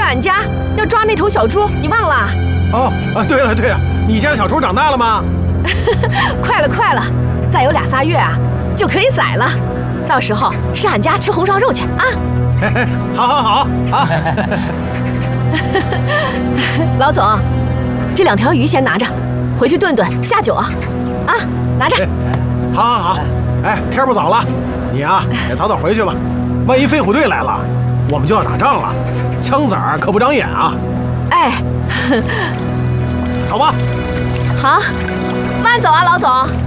俺家要抓那头小猪，你忘了？ 哦啊，对了，你家小猪长大了吗？ 快了，再有2、3月啊，就可以宰了。到时候是俺家吃红烧肉去啊！ 好啊！ 老总，这2条鱼先拿着，回去炖下酒啊！啊，拿着。 好。哎，天不早了，你啊也早回去吧。万一飞虎队来了，我们就要打仗了，枪子儿可不长眼啊！ 哎， 走吧。 好，慢走啊，老总。